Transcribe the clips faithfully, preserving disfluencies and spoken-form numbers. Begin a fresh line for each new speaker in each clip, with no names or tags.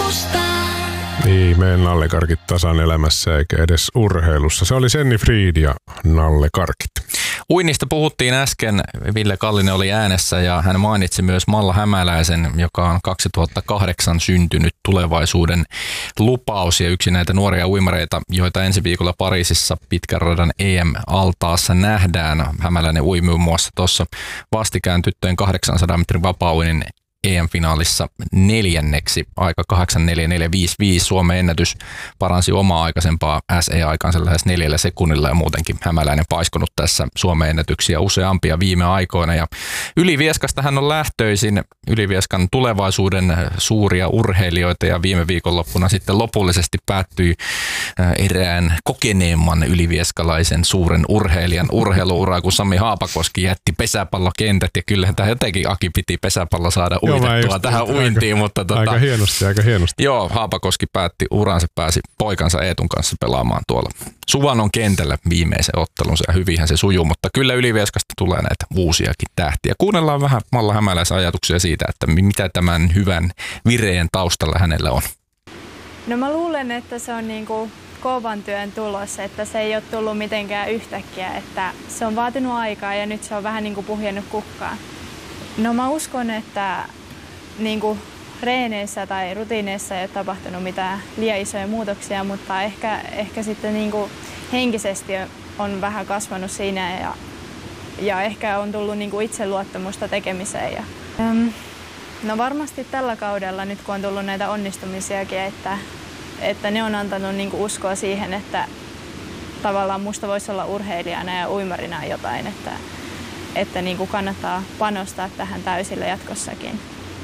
Niin, meidän Nalle Karkit tasan elämässä eikä edes urheilussa. Se oli Senni Fried ja Nalle Karkit.
Uinnista puhuttiin äsken. Ville Kallinen oli äänessä ja hän mainitsi myös Malla Hämäläisen, joka on kaksituhattakahdeksan syntynyt tulevaisuuden lupaus ja yksi näitä nuoria uimareita, joita ensi viikolla Pariisissa pitkän radan E M-altaassa nähdään. Hämäläinen ui muun muassa tuossa vastikään tyttöjen kahdeksansadan metrin vapaa-uinnin E M-finaalissa neljänneksi, aika kahdeksan neljä neljä viisi viisi. Suomen ennätys paransi omaa aikaisempaa S E-aikansa lähes neljällä sekunnilla ja muutenkin Hämäläinen paiskonut tässä Suomen ennätyksiä useampia viime aikoina. Ja Ylivieskasta hän on lähtöisin, Ylivieskan tulevaisuuden suuria urheilijoita ja viime viikonloppuna sitten lopullisesti päättyi erään kokeneemman ylivieskalaisen suuren urheilijan urheiluuraa, kun Sami Haapakoski jätti pesäpallokentät ja kyllähän tämä jotenkin Aki piti pesäpallo saada uitettua tähän uintiin,
aika,
mutta tota,
aika hienosti, aika hienosti.
Joo, Haapakoski päätti uransa, pääsi poikansa Eetun kanssa pelaamaan tuolla Suvannon kentällä viimeisen ottelunsa ja hyvinhän se sujuu, mutta kyllä Ylivieskasta tulee näitä uusiakin tähtiä. Kuunnellaan vähän Malla Hämäläisen ajatuksia siitä, että mitä tämän hyvän vireen taustalla hänellä on.
No mä luulen, että se on niinku kovan työn tulos, että se ei ole tullut mitenkään yhtäkkiä, että se on vaatinut aikaa ja nyt se on vähän niinku puhjennut kukkaan. No mä uskon, että niinku reeneissä tai rutiineissa ei ole tapahtunut mitään liian isoja muutoksia, mutta ehkä, ehkä sitten niinku henkisesti on vähän kasvanut siinä ja, ja ehkä on tullut niinku itseluottamusta tekemiseen. Ja, ähm, no varmasti tällä kaudella, nyt kun on tullut näitä onnistumisiakin, että, että ne on antanut niinku uskoa siihen, että tavallaan musta voisi olla urheilijana ja uimarina jotain, että että niin kuin kannattaa panostaa tähän täysillä jatkossakin.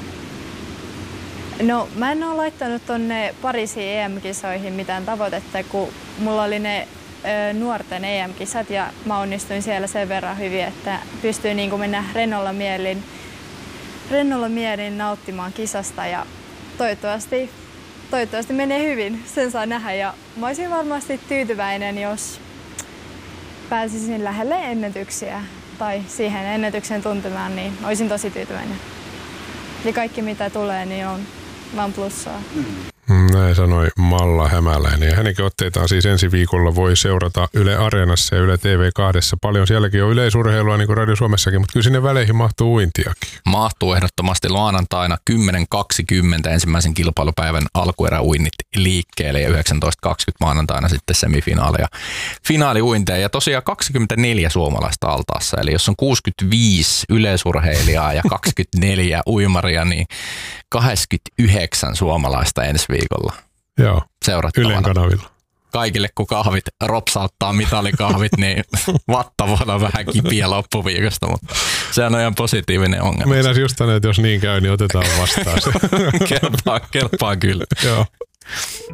No, mä en ole laittanut tonne Pariisin E M-kisoihin mitään tavoitetta, kun mulla oli ne ö, nuorten E M-kisat ja mä onnistuin siellä sen verran hyvin, että pystyin niin kuin mennä rennolla mielin, rennolla mielin nauttimaan kisasta ja toivottavasti, toivottavasti menee hyvin, sen saa nähdä ja mä olisin varmasti tyytyväinen, jos pääsisin lähelle ennätyksiä tai siihen ennätyksen tuntemaan, niin olisin tosi tyytyväinen. Ja kaikki mitä tulee, niin on vaan plussaa.
Näin sanoi Malla Hämäläinen. Ja hänenkin otteitaan siis ensi viikolla voi seurata Yle Areenassa ja Yle T V kaksi. Paljon sielläkin on yleisurheilua, niin kuin Radio Suomessakin, mutta kyllä sinne väleihin mahtuu uintiakin.
Mahtuu ehdottomasti maanantaina kymmenen kaksikymmentä ensimmäisen kilpailupäivän alkueräuinnit liikkeelle ja yhdeksäntoista kaksikymmentä maanantaina sitten semifinaaleja. Finaaliuinteja ja tosiaan kaksikymmentäneljä suomalaista altaassa. Eli jos on kuusikymmentäviisi yleisurheilijaa ja kaksikymmentäneljä uimaria, niin kaksikymmentäyhdeksän suomalaista ensi viikolla.
Joo,
seurattavana.
Ylen kanavilla.
Kaikille kun kahvit ropsauttaa mitalikahvit, niin vatta voi olla vähän kipiä loppuviikosta, mutta se on ihan positiivinen ongelma.
Meidän just tänne, että jos niin käy, niin otetaan vastaan se.
kelpaa, kelpaa kyllä.
Joo.